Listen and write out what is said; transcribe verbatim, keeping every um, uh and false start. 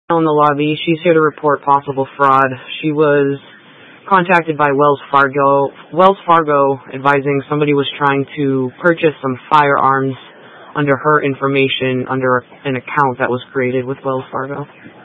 in the lobby. She's here to report possible fraud. She was contacted by Wells Fargo. Wells Fargo advising somebody was trying to purchase some firearms under her information under an account that was created with Wells Fargo.